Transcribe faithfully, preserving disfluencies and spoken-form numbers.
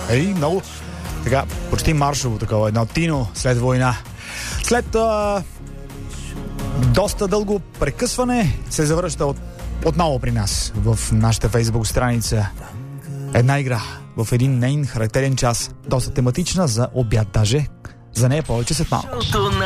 Ей, много така, почти маршово такова, едно тино след война. След а, доста дълго прекъсване се завръща от, отново при нас в нашата фейсбук страница една игра в един нейн характерен час, доста тематична за обяд даже. За нея повече след малко.